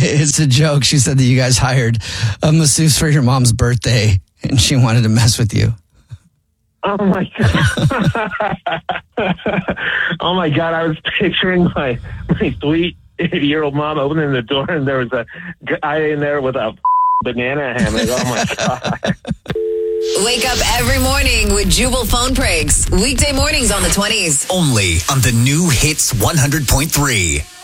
It's a joke. She said that you guys hired a masseuse for your mom's birthday and she wanted to mess with you. Oh my God. Oh my God. I was picturing my sweet 80-year-old mom opening the door and there was a guy in there with a banana hammock. Oh my God. Wake up every morning with Jubal phone pranks. Weekday mornings on the 20s. Only on the new Hits 100.3.